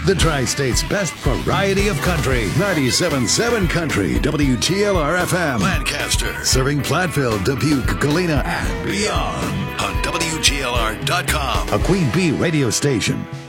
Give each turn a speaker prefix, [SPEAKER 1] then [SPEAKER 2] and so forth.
[SPEAKER 1] The Tri-State's best variety of country. 97.7 Country, WGLR-FM. Lancaster. Serving Platteville, Dubuque, Galena, and beyond. On WGLR.com. A Queen Bee radio station.